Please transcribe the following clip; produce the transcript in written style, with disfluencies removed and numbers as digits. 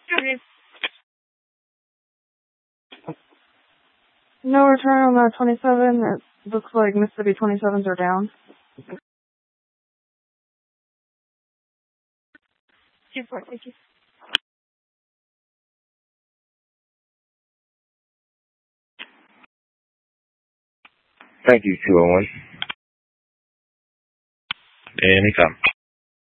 Okay. No return on that 27. It looks like Mississippi 27s are down. 2-4, thank you. Thank you, 201. Anytime.